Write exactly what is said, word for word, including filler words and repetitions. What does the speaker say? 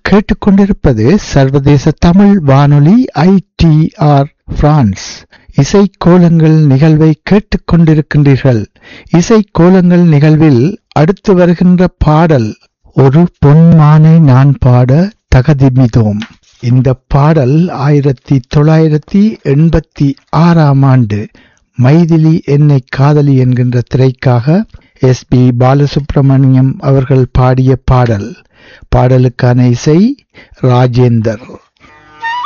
கேட்டுக்கொண்டிருப்பது சர்வதேச தமிழ் வானொலி ஐ டி ஆர் பிரான்ஸ். இசை கோலங்கள் நிகழ்வை கேட்டுக்கொண்டிருக்கின்றீர்கள். இசை கோலங்கள் நிகழ்வில் அடுத்து வருகின்ற பாடல் ஒரு பொன்மானை நான் பாட தகதிமிதோம். இந்த பாடல் ஆயிரத்தி தொள்ளாயிரத்தி எண்பத்தி ஆறாம் ஆண்டு மைதிலி என்னை காதலி என்கின்ற திரைக்காக எஸ் பி பாலசுப்ரமணியம் அவர்கள் பாடிய பாடல். பாடலுக்கான இசை ராஜேந்தர்.